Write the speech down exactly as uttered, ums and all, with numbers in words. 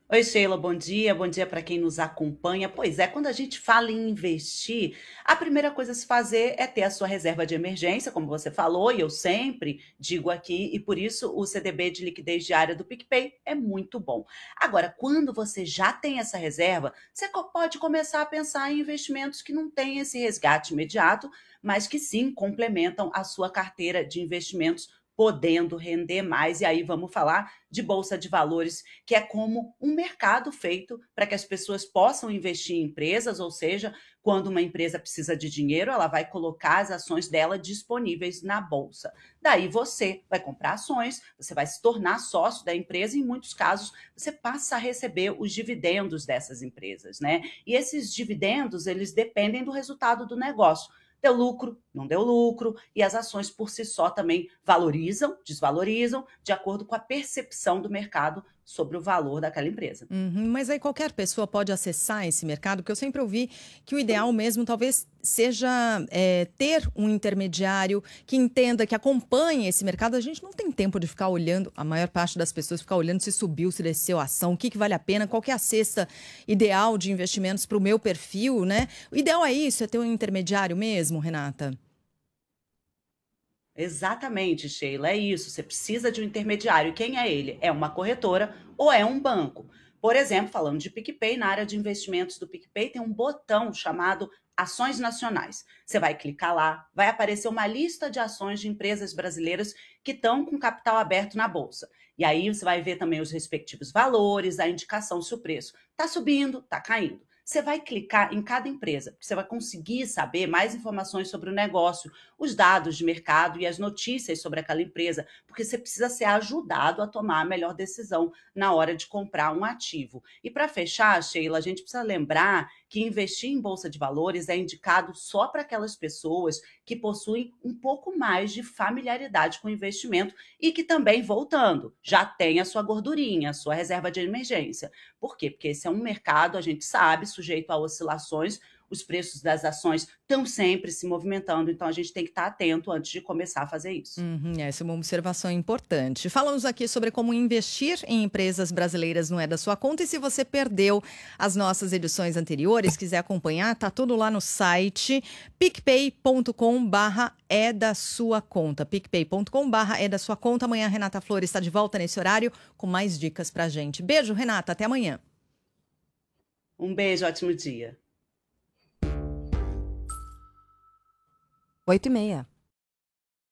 Oi, Sheila, bom dia. Bom dia para quem nos acompanha. Pois é, quando a gente fala em investir, a primeira coisa a se fazer é ter a sua reserva de emergência, como você falou, e eu sempre digo aqui, e por isso o C D B de liquidez diária do PicPay é muito bom. Agora, quando você já tem essa reserva, você co- pode começar a pensar em investimentos que não têm esse resgate imediato, mas que sim complementam a sua carteira de investimentos, podendo render mais. E aí vamos falar de bolsa de valores, que é como um mercado feito para que as pessoas possam investir em empresas, ou seja, quando uma empresa precisa de dinheiro, ela vai colocar as ações dela disponíveis na bolsa. Daí você vai comprar ações, você vai se tornar sócio da empresa e, em muitos casos, você passa a receber os dividendos dessas empresas, né? E esses dividendos, eles dependem do resultado do negócio. Deu lucro, não deu lucro, e as ações por si só também valorizam, desvalorizam, de acordo com a percepção do mercado sobre o valor daquela empresa. Uhum, mas aí qualquer pessoa pode acessar esse mercado, porque eu sempre ouvi que o ideal mesmo talvez seja eh, ter um intermediário que entenda, que acompanhe esse mercado. A gente não tem tempo de ficar olhando, a maior parte das pessoas ficar olhando se subiu, se desceu a ação, o que, que vale a pena, qual que é a cesta ideal de investimentos para o meu perfil, né? O ideal é isso, é ter um intermediário mesmo, Renata? Exatamente, Sheila, é isso. Você precisa de um intermediário. E quem é ele? É uma corretora ou é um banco? Por exemplo, falando de PicPay, na área de investimentos do PicPay tem um botão chamado Ações Nacionais. Você vai clicar lá, vai aparecer uma lista de ações de empresas brasileiras que estão com capital aberto na bolsa. E aí você vai ver também os respectivos valores, a indicação se o preço está subindo, está caindo. Você vai clicar em cada empresa, porque você vai conseguir saber mais informações sobre o negócio, os dados de mercado e as notícias sobre aquela empresa, porque você precisa ser ajudado a tomar a melhor decisão na hora de comprar um ativo. E para fechar, Sheila, a gente precisa lembrar que investir em bolsa de valores é indicado só para aquelas pessoas que possuem um pouco mais de familiaridade com o investimento e que também, voltando, já tem a sua gordurinha, a sua reserva de emergência. Por quê? Porque esse é um mercado, a gente sabe, sujeito a oscilações, os preços das ações estão sempre se movimentando, então a gente tem que estar atento antes de começar a fazer isso. Uhum, essa é uma observação importante. Falamos aqui sobre como investir em empresas brasileiras não é da sua conta. E se você perdeu as nossas edições anteriores, quiser acompanhar, tá tudo lá no site picpay ponto com barra é da sua conta. picpay ponto com barra é da sua conta. Amanhã a Renata Flores está de volta nesse horário com mais dicas pra gente. Beijo, Renata. Até amanhã. Um beijo, ótimo dia. Oito e meia.